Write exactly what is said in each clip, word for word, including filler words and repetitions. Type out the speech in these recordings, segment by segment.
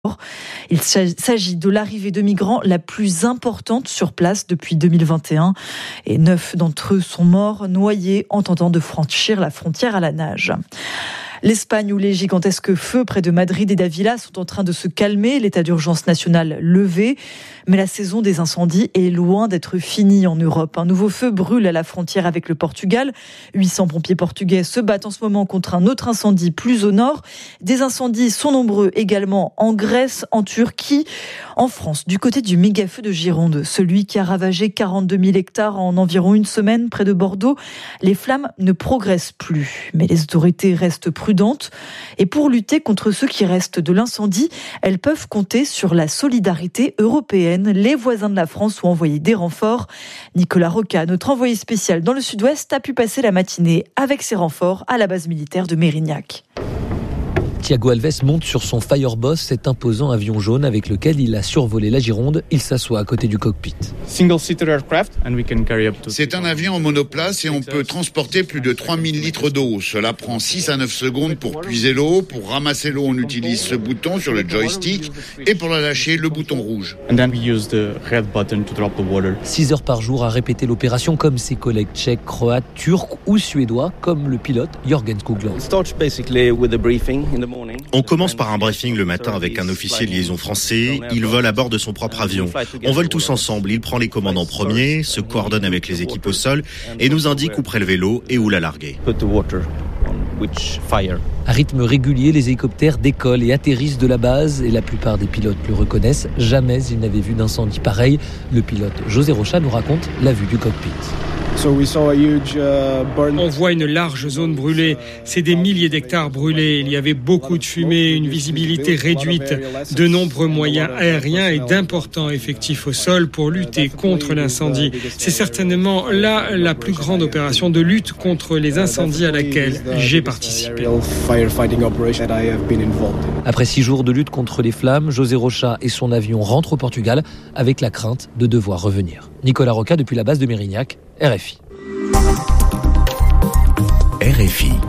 Il s'agit de l'arrivée de migrants la plus importante sur place depuis deux mille vingt et un et neuf d'entre eux sont morts noyés en tentant de franchir la frontière à la nage. L'Espagne, où les gigantesques feux près de Madrid et d'Avila sont en train de se calmer, l'état d'urgence national levé, mais la saison des incendies est loin d'être finie en Europe. Un nouveau feu brûle à la frontière avec le Portugal. huit cents pompiers portugais se battent en ce moment contre un autre incendie plus au nord. Des incendies sont nombreux également en Grèce, en Turquie, en France, du côté du méga-feu de Gironde, celui qui a ravagé quarante-deux mille hectares en environ une semaine près de Bordeaux. Les flammes ne progressent plus, mais les autorités restent prudentes. Et pour lutter contre ceux qui restent de l'incendie, elles peuvent compter sur la solidarité européenne. Les voisins de la France ont envoyé des renforts. Nicolas Roca, notre envoyé spécial dans le sud-ouest, a pu passer la matinée avec ses renforts à la base militaire de Mérignac. Thiago Alves monte sur son Fireboss, cet imposant avion jaune avec lequel il a survolé la Gironde. Il s'assoit à côté du cockpit. C'est un avion en monoplace et on peut transporter plus de trois mille litres d'eau. Cela prend six à neuf secondes pour puiser l'eau. Pour ramasser l'eau, on utilise ce bouton sur le joystick et pour la lâcher, le bouton rouge. six heures par jour à répéter l'opération comme ses collègues tchèques, croates, turcs ou suédois, comme le pilote Jörgen Skoglund. On commence par un briefing le matin avec un officier de liaison français. Il vole à bord de son propre avion. On vole tous ensemble. Il prend les commandes en premier, se coordonne avec les équipes au sol et nous indique où prélever l'eau et où la larguer. À rythme régulier, les hélicoptères décollent et atterrissent de la base et la plupart des pilotes le reconnaissent. Jamais ils n'avaient vu d'incendie pareil. Le pilote José Rocha nous raconte la vue du cockpit. On voit une large zone brûlée. C'est des milliers d'hectares brûlés. Il y avait beaucoup de fumée, une visibilité réduite, de nombreux moyens aériens et d'importants effectifs au sol pour lutter contre l'incendie. C'est certainement là la plus grande opération de lutte contre les incendies à laquelle j'ai participé. Après six jours de lutte contre les flammes, José Rocha et son avion rentrent au Portugal avec la crainte de devoir revenir. Nicolas Roca depuis la base de Mérignac, R F I. R F I.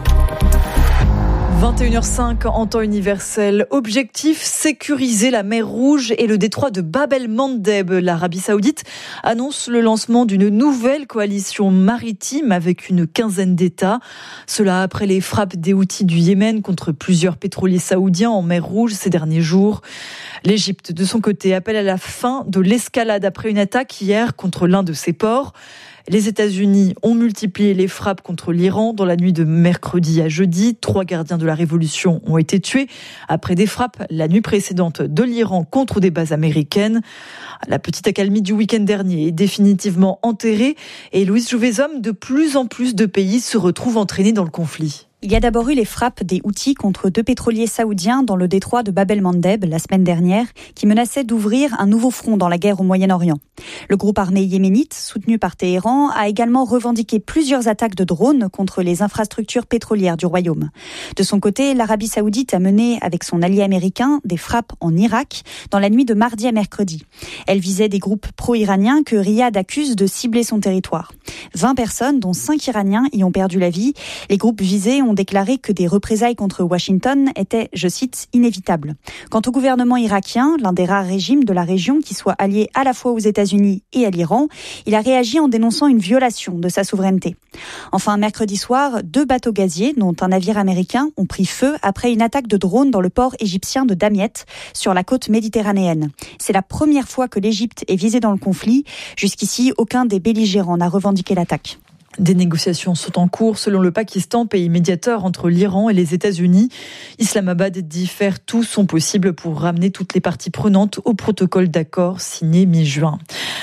vingt et une heures cinq en temps universel. Objectif, sécuriser la mer Rouge et le détroit de Bab el-Mandeb. L'Arabie Saoudite annonce le lancement d'une nouvelle coalition maritime avec une quinzaine d'États. Cela après les frappes des Houthis du Yémen contre plusieurs pétroliers saoudiens en mer Rouge ces derniers jours. L'Égypte, de son côté, appelle à la fin de l'escalade après une attaque hier contre l'un de ses ports. Les États-Unis ont multiplié les frappes contre l'Iran dans la nuit de mercredi à jeudi. Trois gardiens de la Révolution ont été tués après des frappes la nuit précédente de l'Iran contre des bases américaines. La petite accalmie du week-end dernier est définitivement enterrée et Louise Jouvezhomme, de plus en plus de pays se retrouvent entraînés dans le conflit. Il y a d'abord eu les frappes des Houthis contre deux pétroliers saoudiens dans le détroit de Bab el-Mandeb la semaine dernière, qui menaçaient d'ouvrir un nouveau front dans la guerre au Moyen-Orient. Le groupe armé yéménite, soutenu par Téhéran, a également revendiqué plusieurs attaques de drones contre les infrastructures pétrolières du royaume. De son côté, l'Arabie saoudite a mené, avec son allié américain, des frappes en Irak dans la nuit de mardi à mercredi. Elle visait des groupes pro-iraniens que Riyad accuse de cibler son territoire. vingt personnes, dont cinq Iraniens, y ont perdu la vie. Les groupes visés ont déclaré que des représailles contre Washington étaient, je cite, inévitables. Quant au gouvernement irakien, l'un des rares régimes de la région qui soit allié à la fois aux États-Unis et à l'Iran, il a réagi en dénonçant une violation de sa souveraineté. Enfin, mercredi soir, deux bateaux gaziers, dont un navire américain, ont pris feu après une attaque de drone dans le port égyptien de Damiette, sur la côte méditerranéenne. C'est la première fois que l'Égypte est visée dans le conflit. Jusqu'ici, aucun des belligérants n'a revendiqué l'attaque. Des négociations sont en cours selon le Pakistan, pays médiateur entre l'Iran et les États-Unis. Islamabad dit faire tout son possible pour ramener toutes les parties prenantes au protocole d'accord signé mi-juin.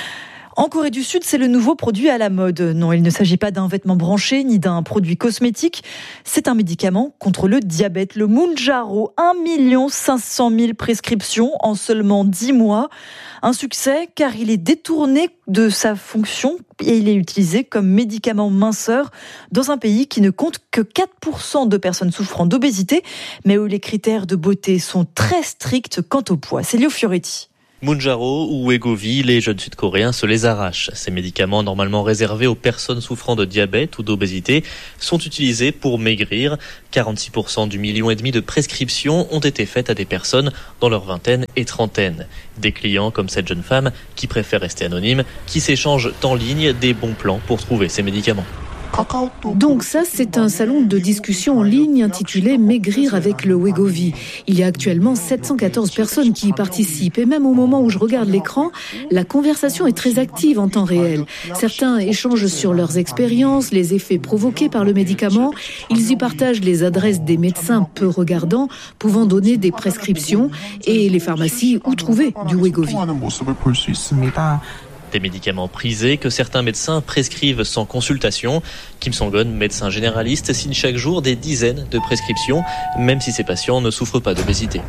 En Corée du Sud, c'est le nouveau produit à la mode. Non, il ne s'agit pas d'un vêtement branché ni d'un produit cosmétique. C'est un médicament contre le diabète, le Mounjaro. un million cinq cent mille prescriptions en seulement dix mois. Un succès car il est détourné de sa fonction et il est utilisé comme médicament minceur dans un pays qui ne compte que quatre pour cent de personnes souffrant d'obésité, mais où les critères de beauté sont très stricts quant au poids. C'est Léo Fioretti. Mounjaro ou Wegovy, les jeunes Sud-Coréens se les arrachent. Ces médicaments normalement réservés aux personnes souffrant de diabète ou d'obésité sont utilisés pour maigrir. quarante-six pour cent du million et demi de prescriptions ont été faites à des personnes dans leur vingtaine et trentaine. Des clients comme cette jeune femme qui préfère rester anonyme, qui s'échangent en ligne des bons plans pour trouver ces médicaments. Donc ça, c'est un salon de discussion en ligne intitulé « Maigrir avec le Wegovy ». Il y a actuellement sept cent quatorze personnes qui y participent. Et même au moment où je regarde l'écran, la conversation est très active en temps réel. Certains échangent sur leurs expériences, les effets provoqués par le médicament. Ils y partagent les adresses des médecins peu regardants, pouvant donner des prescriptions, et les pharmacies où trouver du Wegovy. Des médicaments prisés que certains médecins prescrivent sans consultation. Kim Song-gon, médecin généraliste, signe chaque jour des dizaines de prescriptions, même si ces patients ne souffrent pas d'obésité.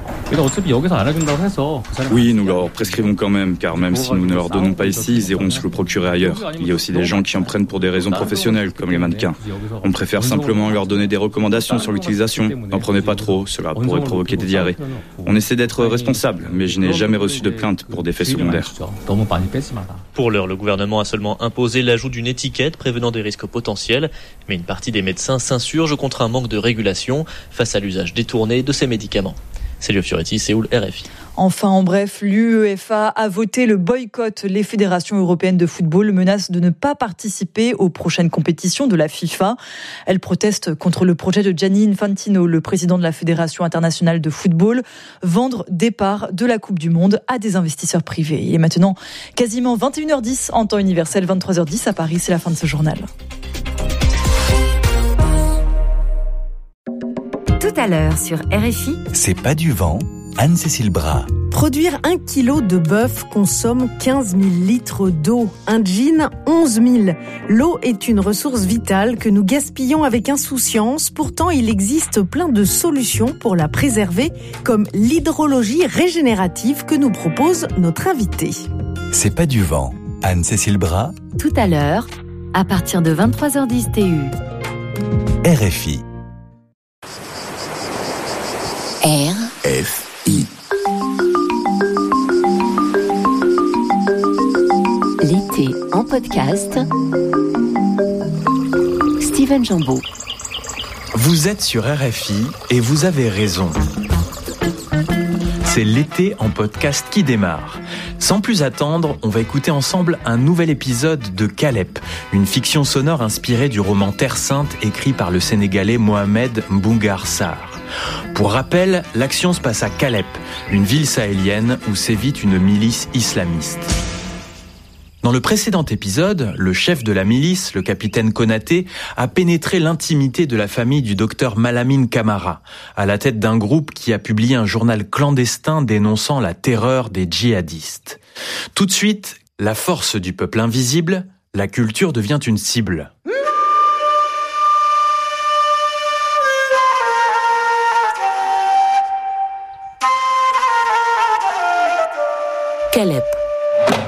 Oui, nous leur prescrivons quand même, car même si nous ne leur donnons pas ici, ils iront se le procurer ailleurs. Il y a aussi des gens qui en prennent pour des raisons professionnelles, comme les mannequins. On préfère simplement leur donner des recommandations sur l'utilisation. N'en prenez pas trop, cela pourrait provoquer des diarrhées. On essaie d'être responsable, mais je n'ai jamais reçu de plainte pour d'effets secondaires. Pour l'heure, le gouvernement a seulement imposé l'ajout d'une étiquette prévenant des risques potentiels, mais une partie des médecins s'insurge contre un manque de régulation face à l'usage détourné de ces médicaments. Célio Fioretti, Séoul, R F I. Enfin, en bref, l'UEFA a voté le boycott. Les fédérations européennes de football menacent de ne pas participer aux prochaines compétitions de la FIFA. Elles protestent contre le projet de Gianni Infantino, le président de la Fédération internationale de football, vendre des parts de la Coupe du Monde à des investisseurs privés. Il est maintenant quasiment vingt et une heures dix en temps universel, vingt-trois heures dix à Paris. C'est la fin de ce journal. Tout à l'heure sur R F I. C'est pas du vent, Anne-Cécile Bras. Produire un kilo de bœuf consomme quinze mille litres d'eau. Un gin, onze mille. L'eau est une ressource vitale que nous gaspillons avec insouciance. Pourtant, il existe plein de solutions pour la préserver, comme l'hydrologie régénérative que nous propose notre invité. C'est pas du vent, Anne-Cécile Bras. Tout à l'heure, à partir de vingt-trois heures dix T U. R F I. R F I. L'été en podcast. Steven Jambeau. Vous êtes sur R F I et vous avez raison. C'est l'été en podcast qui démarre. Sans plus attendre, on va écouter ensemble un nouvel épisode de Calep, une fiction sonore inspirée du roman Terre Sainte écrit par le Sénégalais Mohamed Mbougar Sarr. Pour rappel, l'action se passe à Calep, une ville sahélienne où sévit une milice islamiste. Dans le précédent épisode, le chef de la milice, le capitaine Konaté, a pénétré l'intimité de la famille du docteur Malamine Camara, à la tête d'un groupe qui a publié un journal clandestin dénonçant la terreur des djihadistes. Tout de suite, la force du peuple invisible, la culture devient une cible. Calep.